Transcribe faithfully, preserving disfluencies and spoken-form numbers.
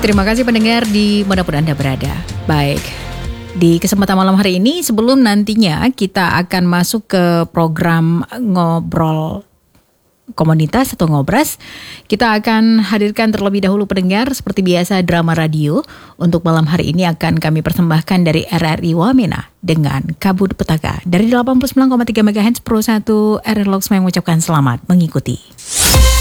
Terima kasih pendengar di manapun Anda berada. Baik, di kesempatan malam hari ini sebelum nantinya kita akan masuk ke program ngobrol komunitas atau ngobras, kita akan hadirkan terlebih dahulu pendengar seperti biasa drama radio. Untuk malam hari ini akan kami persembahkan dari R R I Wamena dengan Kabut Petaka dari delapan puluh sembilan koma tiga megahertz Pro satu R R Loksma yang mengucapkan selamat mengikuti.